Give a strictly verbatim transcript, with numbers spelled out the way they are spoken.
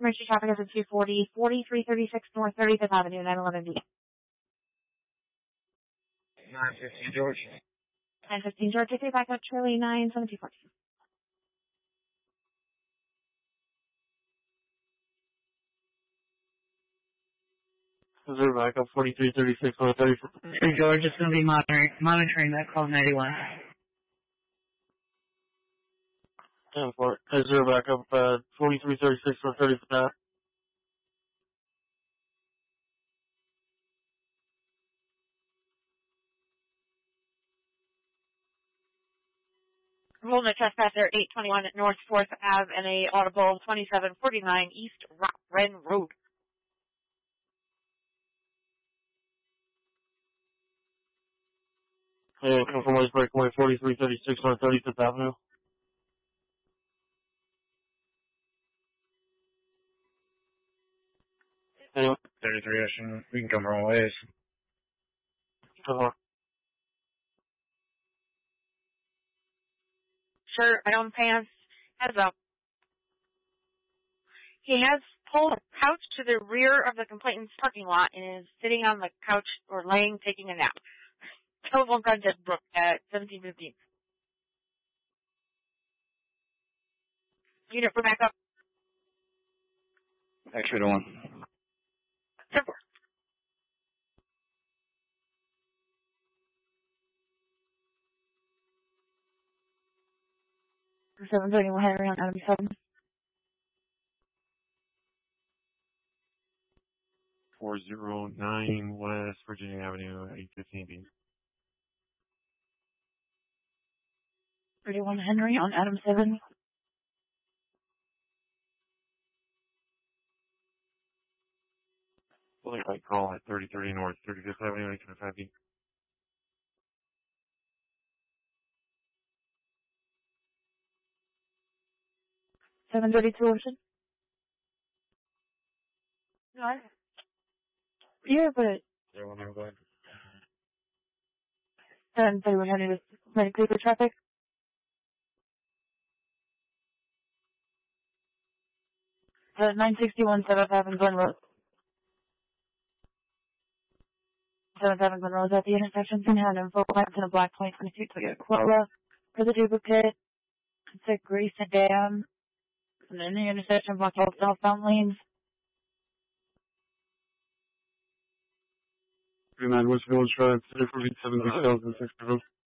emergency traffic is at two forty, forty-three thirty-six North thirty-fifth Avenue, nine eleven B. nine fifteen George. nine fifteen George, take back up Charlie, nine seventy fourteen. Zero back up forty-three thirty-six North thirty-fifth. Hey, George, it's going to be monitoring, monitoring that call ninety-one. ten four. Zero back up uh, forty-three thirty-six North thirty-fifth Avenue. Rolling a trespasser, eight twenty-one North fourth Avenue, and a audible twenty-seven forty-nine East Rock Ren Road. Yeah, compromise breakaway forty-three thirty-six North thirty-fifth Avenue. Anyway. thirty-three Ocean. We can come from ways. Uh-huh. Shirt, brown pants, heads up. He has pulled a couch to the rear of the complainant's parking lot and is sitting on the couch or laying, taking a nap. Telephone contact Brooke at seventeen fifteen. Unit for backup. X-ray to one. ten four. seven thirty-one Henry on Adam seven. four oh nine West Virginia Avenue, eight fifteen B. thirty-one Henry on Adam seven. Fully right call at thirty thirty North thirty-fifth Avenue, eight twenty-five B. seven thirty-two Ocean. No, I... Yeah, but... Zero one nine, go ahead. seven thirty-one Henry was medically for traffic. Uh, nine sixty-one seventh Avenue Glen Rose. seventh Avenue Glen Rose at the intersection. Seen had info points in a black twenty twenty-two Toyota Corolla for the duplicate. It's a grease sedan. And then the intersection blocked all southbound lanes. three nine West Village Drive, thirty-four feet seven six thousand six.